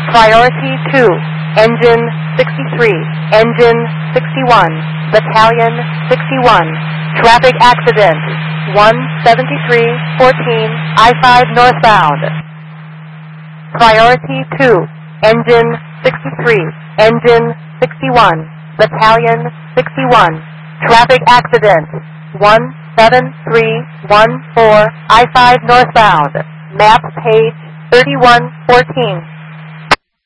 Priority 2, Engine 63, Engine 61, Battalion 61. Traffic accident, 17314 I-5 northbound. Priority 2, Engine 63, Engine 61, Battalion 61. Traffic accident, 17314 I-5 northbound. Map page 3114.